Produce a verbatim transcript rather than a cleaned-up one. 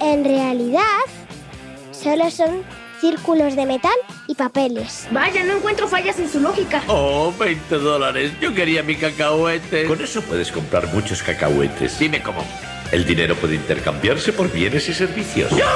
En realidad, solo son círculos de metal y papeles. Vaya, no encuentro fallas en su lógica. Oh, veinte dólares. Yo quería mi cacahuete. Con eso puedes comprar muchos cacahuetes. Dime cómo. El dinero puede intercambiarse por bienes y servicios. ¡No!